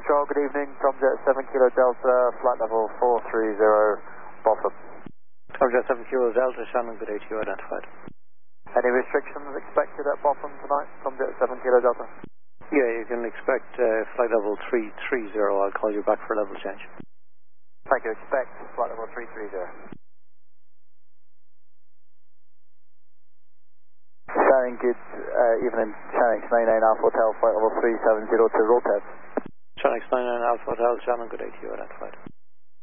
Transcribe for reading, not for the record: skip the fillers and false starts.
Control, good evening. Tomjet 7 Kilo Delta, flight level 430, bottom. Tomjet 7 Kilo Delta, Shannon, good day to you, identified. Any restrictions expected at bottom tonight, Tomjet 7 Kilo Delta? Yeah, you can expect flight level 330. I'll call you back for level change. Thank you. Expect flight level 330. Shannon, good evening. Shannon X99 Alpha Hotel, flight level 370 to Rotev. Shannon X99 Alpha Hotel, Shannon, good day to you, identified.